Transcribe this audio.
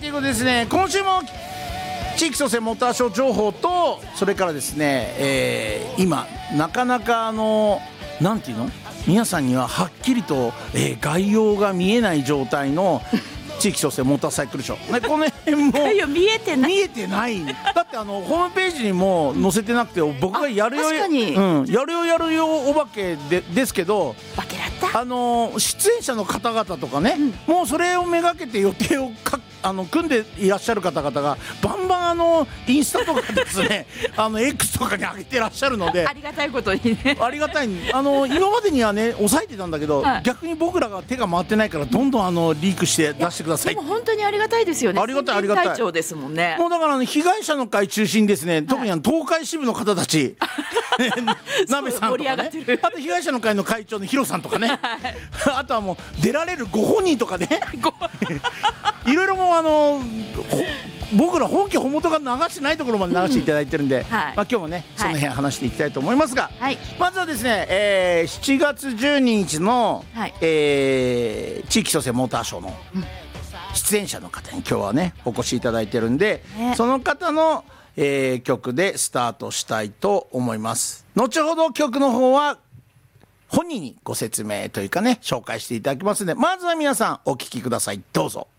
いうことですね、今週も地域創生モーターショー情報と、それからですね、今なかなかなんていうの、皆さんにははっきりと、概要が見えない状態の地域創生モーターサイクルショー、ね、この辺もいや見えてないだってホームページにも載せてなくて、僕がやるよ、 確かに、 やるよお化けですけど、 化けだった。 出演者の方々とかね、もうそれをめがけて予定を組んでいらっしゃる方々がバンバンインスタとかですねX とかに上げてらっしゃるのでありがたいことにね、 ありがたい。今までにはね抑えてたんだけど、逆に僕らが手が回ってないからどんどんリークして出してください。 でも本当にありがたいですよね。 ありがたいありがたい。 隊長ですもんね。 もうだから被害者の会中心ですね、特に東海支部の方たちなべさんとかね、あと被害者の会の会長のヒロさんとかねあとはもう出られるご本人とかねいろいろもう僕ら本家本元が流してないところまで流していただいてるんで、今日もねその辺話していきたいと思いますが、まずはですね、7月12日の、地域創生モーターショーの出演者の方に今日はねお越しいただいてるんで、その方の、曲でスタートしたいと思います。後ほど曲の方は本人にご説明というかね紹介していただきますので、まずは皆さんお聴きください。どうぞ。